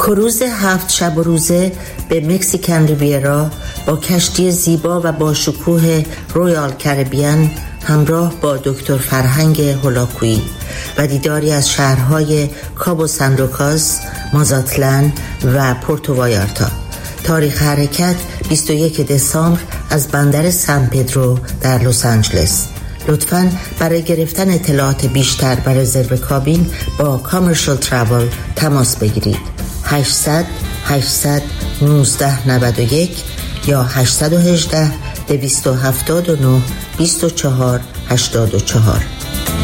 کروز 7 شب و روزه به مکزیکن ریویرا با کشتی زیبا و با شکوه رویال کربیان همراه با دکتر فرهنگ هولاکویی و دیداری از شهرهای کابو سان لوکاس، مازاتلان و پورتو وایارتا. تاریخ حرکت 21 دسامبر از بندر سان پدرو در لس آنجلس. لطفاً برای گرفتن اطلاعات بیشتر و رزرو کابین با کامرشال تراول تماس بگیرید. 800 819 91 یا 818 279 24 84.